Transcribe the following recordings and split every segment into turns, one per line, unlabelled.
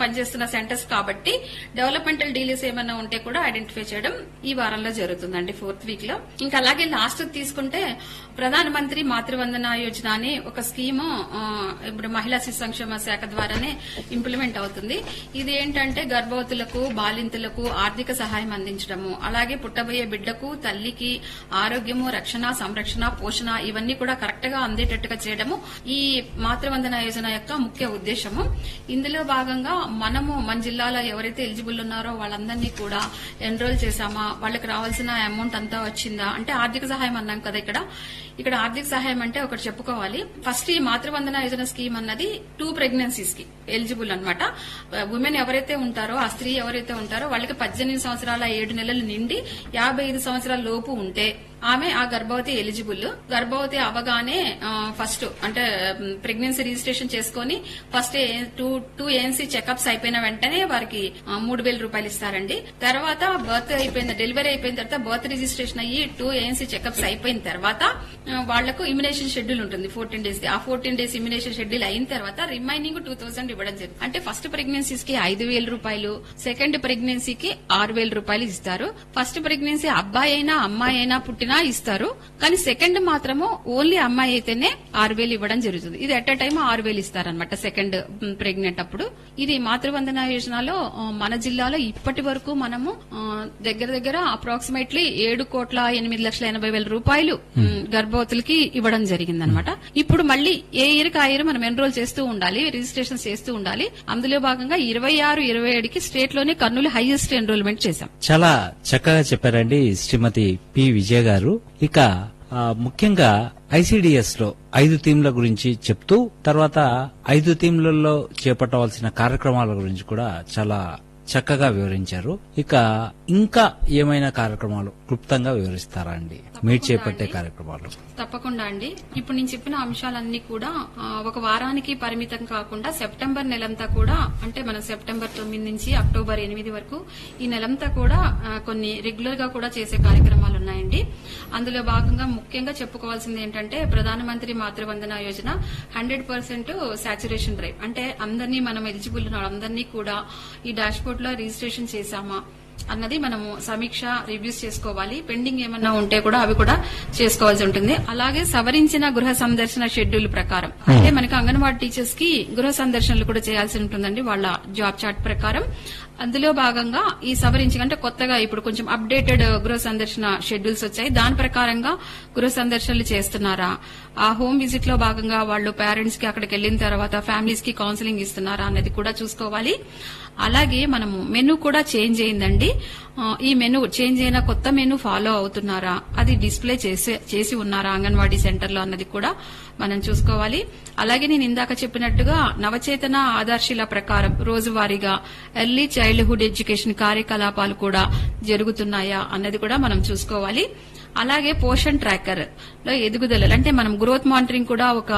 పనిచేస్తున్న సెంటర్స్ కాబట్టి developmental delays ఏమైనా ఉంటే కూడా ఐడెంటిఫై చేయడం ఈ వారంలో జరుగుతుందండి 4th వీక్ లో. ఇంకా అలాగే లాస్ట్ తీసుకుంటే ప్రధాన మంత్రి మాతృవందన యోజన అని ఒక స్కీము ఇప్పుడు మహిళా శిశు సంక్షేమ శాఖ ద్వారానే ఇంప్లిమెంట్ అవుతుంది. ఇది ఏంటంటే గర్భవతులకు, బాలింతలకు ఆర్థిక సహాయం అందించడము, అలాగే పుట్టబోయే బిడ్డకు, తల్లికి ఆరోగ్యము, రక్షణ, సంరక్షణ, పోషణ ఇవన్నీ కూడా కరెక్ట్ గా అందేటట్టుగా చేయడము ఈ మాతృవందన యోజన యొక్క ముఖ్య ఉద్దేశము. ఇందులో భాగంగా మనము మన జిల్లాలో ఎవరైతే ఎలిజిబుల్ ఉన్నారో వాళ్ళందరినీ కూడా ఎన్రోల్ చేశామా, వాళ్ళకి రావాల్సిన అమౌంట్ అంతా వచ్చిందా అంటే ఆర్థిక సహాయం అన్నాం కదా. ఇక్కడ ఆర్థిక సహాయం అంటే ఒకటి చెప్పుకోవాలి. ఫస్ట్ ఈ మాతృవందన యోజన స్కీమ్ అన్నది 2 ప్రెగ్నెన్సీస్ కి ఎలిజిబుల్ అన్నమాట. ఉమెన్ ఎవరైతే ఉంటారో, ఆ స్త్రీ ఎవరైతే ఉంటారో వాళ్ళకి 18 సంవత్సరాల 7 నెలలు నిండి 55 సంవత్సరాల లోపు ఉంటే ఆమె ఆ గర్భవతి ఎలిజిబుల్. గర్భవతి అవగానే ఫస్ట్ అంటే ప్రెగ్నెన్సీ రిజిస్ట్రేషన్ చేసుకుని ఫస్ట్ 2 ANC చెకప్స్ అయిపోయిన వెంటనే వారికి 3,000 రూపాయలు ఇస్తారండి. తర్వాత బర్త్ అయిపోయిన డెలివరీ అయిపోయిన తర్వాత బర్త్ రిజిస్ట్రేషన్ అయ్యి 2 ANC చెకప్స్ అయిపోయిన తర్వాత వాళ్లకు ఇమ్యునేషన్ షెడ్యూల్ ఉంటుంది 14 డేస్ ది. ఆ 14 డేస్ ఇమ్యునేషన్ షెడ్యూల్ అయిన తర్వాత రిమైనింగ్ 2,000 ఇవ్వడం జరుగుతుంది. అంటే ఫస్ట్ ప్రెగ్నెన్సీస్ కి 5,000 రూపాయలు, సెకండ్ ప్రెగ్నెన్సీకి 6,000 రూపాయలు ఇస్తారు. ఫస్ట్ ప్రెగ్నెన్సీ అబ్బాయి అయినా అమ్మాయి అయినా పుట్టినా ఇస్తారు, కానీ సెకండ్ మాత్రము ఓన్లీ అమ్మాయి అయితేనే 6,000 ఇవ్వడం జరుగుతుంది. ఇది ఎట్ అ టైం 6,000 ఇస్తారనమాట సెకండ్ ప్రెగ్నెంట్ అప్పుడు. ఇది మాతృవందన యోజనలో మన జిల్లాలో ఇప్పటి వరకు మనము దగ్గర అప్రాక్సిమేట్లీ 7,08,80,000 రూపాయలు గర్భవతులకి ఇవ్వడం జరిగిందనమాట. ఇప్పుడు మళ్ళీ ఏ ఇయర్ కి ఆ ఇయర్ మనం ఎన్రోల్ చేస్తూ ఉండాలి, రిజిస్ట్రేషన్ చేస్తూ ఉండాలి. అందులో భాగంగా 26-27కి స్టేట్ లోనే కర్నూలు హైయెస్ట్ ఎన్రోల్మెంట్ చేశాం.
చాలా చక్కగా చెప్పారండి శ్రీమతి పి విజయ గారు. ఇక ముఖ్యంగా ICDS లో 5 థీమ్ల గురించి చెప్తూ తర్వాత 5 థీమ్లలో చేపట్టవలసిన కార్యక్రమాల గురించి కూడా చాలా చక్కగా వివరించారు. ఇక ఇంకా ఏమైనా కార్యక్రమాలు క్లుప్తంగా వివరిస్తారా అండి మీరు చేపట్టే కార్యక్రమాలు?
తప్పకుండా అండి. ఇప్పుడు నేను చెప్పిన అంశాలన్నీ కూడా ఒక వారానికి పరిమితం కాకుండా సెప్టెంబర్ నెలంతా కూడా, అంటే మనం సెప్టెంబర్ 9 నుంచి అక్టోబర్ 8 వరకు ఈ నెలంతా కూడా కొన్ని రెగ్యులర్ గా కూడా చేసే కార్యక్రమాలు ఉన్నాయండి. అందులో భాగంగా ముఖ్యంగా చెప్పుకోవాల్సింది ఏంటంటే ప్రధానమంత్రి మాతృవందన యోజన 100% సాచురేషన్ డ్రైవ్. అంటే అందరినీ మనం ఎలిజిబుల్ ఉన్న వాళ్ళందరినీ కూడా ఈ డాష్ బోర్డ్ లో రిజిస్ట్రేషన్ చేశామా అన్నది మనము సమీక్ష రివ్యూస్ చేసుకోవాలి. పెండింగ్ ఏమన్నా ఉంటే కూడా అవి కూడా చేసుకోవాల్సి ఉంటుంది. అలాగే సవరించిన గృహ సందర్శన షెడ్యూల్ ప్రకారం అంటే మనకి అంగన్వాడీ టీచర్స్ కి గృహ సందర్శనలు కూడా చేయాల్సి ఉంటుందండి వాళ్ళ జాబ్ చార్ట్ ప్రకారం. అందులో భాగంగా ఈ సవరించి అంటే కొత్తగా ఇప్పుడు కొంచెం అప్డేటెడ్ గృహ సందర్శన షెడ్యూల్స్ వచ్చాయి. దాని ప్రకారంగా గృహ సందర్శనలు చేస్తున్నారా, ఆ హోమ్ విజిట్ లో భాగంగా వాళ్ళు పేరెంట్స్ కి అక్కడికి వెళ్లిన తర్వాత ఫ్యామిలీస్ కి కౌన్సిలింగ్ ఇస్తున్నారా అన్నది కూడా చూసుకోవాలి. అలాగే మనము మెనూ కూడా చేంజ్ అయిందండి. ఈ మెనూ చేంజ్ అయిన కొత్త మెనూ ఫాలో అవుతున్నారా, అది డిస్ప్లే చేసి ఉన్నారా అంగన్వాడీ సెంటర్ లో అన్నది కూడా మనం చూసుకోవాలి. అలాగే నేను ఇందాక చెప్పినట్టుగా నవచేతన ఆదర్శిల ప్రకారం రోజువారీగా ఎర్లీ చైల్డ్హుడ్ ఎడ్యుకేషన్ కార్యకలాపాలు కూడా జరుగుతున్నాయా అన్నది కూడా మనం చూసుకోవాలి. అలాగే పోషన్ ట్రాకర్ లో ఎదుగుదలలు అంటే మనం గ్రోత్ మానిటరింగ్ కూడా ఒక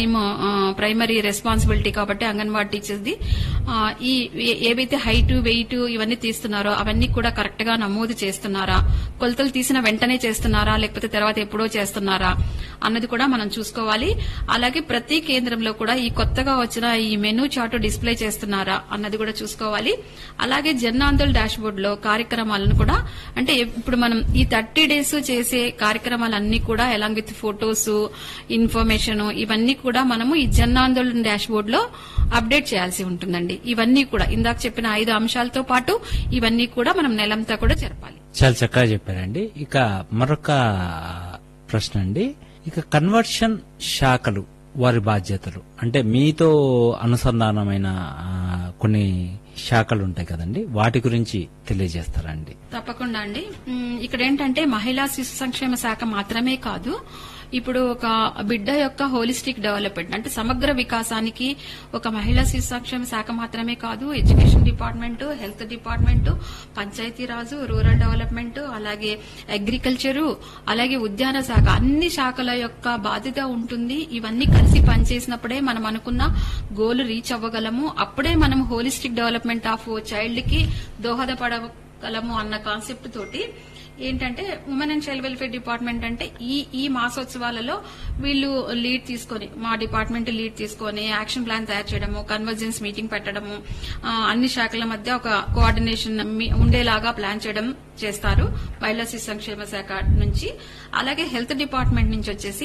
ప్రైమరీ రెస్పాన్సిబిలిటీ కాబట్టి అంగన్వాడీ టీచర్స్ ది. ఈ ఏవైతే హైట్, వెయిట్ ఇవన్నీ తీస్తున్నారో అవన్నీ కూడా కరెక్ట్ గా నమోదు చేస్తున్నారా, కొలతలు తీసిన వెంటనే చేస్తున్నారా లేకపోతే తర్వాత ఎప్పుడో చేస్తున్నారా అన్నది కూడా మనం చూసుకోవాలి. అలాగే ప్రతి కేంద్రంలో కూడా ఈ కొత్తగా వచ్చిన ఈ మెనూ చార్ట్ డిస్ప్లే చేస్తున్నారా అన్నది కూడా చూసుకోవాలి. అలాగే జన్ ఆందోళన్ డాష్ బోర్డ్ లో కార్యక్రమాలను కూడా అంటే ఇప్పుడు మనం ఈ 30 డేస్ చేసే కార్యక్రమాలన్నీ కూడా ఎలాంగ్ విత్ ఫొటోస్, ఇన్ఫర్మేషన్ ఇవన్నీ కూడా మనము ఈ జన్ ఆందోళన్ డాష్ బోర్డ్ లో అప్డేట్ చేయాల్సి ఉంటుందండి. ఇవన్నీ కూడా ఇందాక చెప్పిన 5 అంశాలతో పాటు ఇవన్నీ కూడా మనం నెలంతా కూడా జరపాలి.
చాలా చక్కగా చెప్పారండి. ఇక మరొక ప్రశ్న అండి, ఇక కన్వర్షన్ శాఖలు వారి బాధ్యతలు అంటే మీతో అనుసంధానమైన కొన్ని శాఖలు ఉంటాయి కదండి, వాటి గురించి తెలియజేస్తారండి?
తప్పకుండా అండి. ఇక్కడ ఏంటంటే మహిళా శిశు సంక్షేమ శాఖ మాత్రమే కాదు, ఇప్పుడు ఒక బిడ్డ యొక్క హోలిస్టిక్ డెవలప్మెంట్ అంటే సమగ్ర వికాసానికి ఒక మహిళా శిశు సంక్షేమ శాఖ మాత్రమే కాదు, education department, health department, Panchayati Raj, rural development, అలాగే అగ్రికల్చరు, అలాగే ఉద్యాన శాఖ, అన్ని శాఖల యొక్క బాధ్యత ఉంటుంది. ఇవన్నీ కలిసి పనిచేసినప్పుడే మనం అనుకున్న గోల్ రీచ్ అవ్వగలము. అప్పుడే మనం హోలిస్టిక్ డెవలప్మెంట్ ఆఫ్ చైల్డ్ కి దోహదపడగలము అన్న కాన్సెప్ట్ తోటి ఏంటంటే women and child welfare department అంటే ఈ మాసోత్సవాలలో వీళ్ళు లీడ్ తీసుకొని, మా డిపార్ట్మెంట్ లీడ్ తీసుకొని యాక్షన్ ప్లాన్ తయారు చేయడము, కన్వర్జెన్స్ మీటింగ్ పెట్టడము, అన్ని శాఖల మధ్య ఒక కోఆర్డినేషన్ ఉండేలాగా ప్లాన్ చేయడం చేస్తారు మహిళా శిశు సంక్షేమ శాఖ నుంచి. అలాగే హెల్త్ డిపార్ట్మెంట్ నుంచి వచ్చేసి